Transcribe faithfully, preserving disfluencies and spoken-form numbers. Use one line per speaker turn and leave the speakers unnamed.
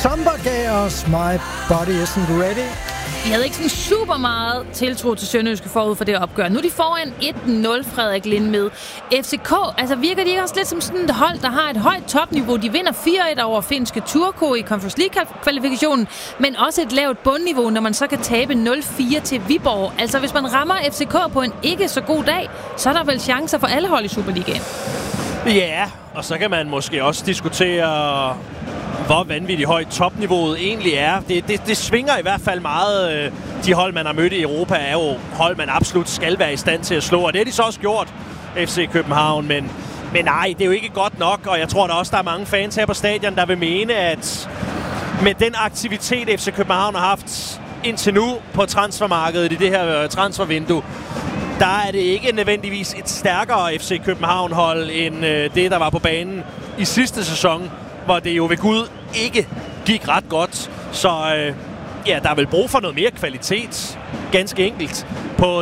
Somebody gave us My Body Isn't Ready.
Jeg havde ikke sådan super meget tiltro til Sønderjyske forud for det opgør. Nu er de foran et nul, Frederik Lind med. F C K, altså virker de ikke også lidt som sådan et hold, der har et højt topniveau? De vinder fire et over finske Turku i Conference League-kvalifikationen, men også et lavt bundniveau, når man så kan tabe nul fire til Viborg. Altså hvis man rammer F C K på en ikke så god dag, så er der vel chancer for alle hold i Superligaen.
Ja, og så kan man måske også diskutere, hvor vanvittigt højt topniveauet egentlig er. Det, det, det svinger i hvert fald meget. De hold, man har mødt i Europa, er jo hold, man absolut skal være i stand til at slå. Og det har de så også gjort, F C København. Men, men nej, det er jo ikke godt nok. Og jeg tror da også, der er mange fans her på stadion, der vil mene, at med den aktivitet, F C København har haft indtil nu på transfermarkedet i det her transfervindue, der er det ikke nødvendigvis et stærkere F C København-hold end øh, det, der var på banen i sidste sæson, hvor det jo ved Gud ikke gik ret godt. Så øh, ja, der er vel brug for noget mere kvalitet, ganske enkelt, på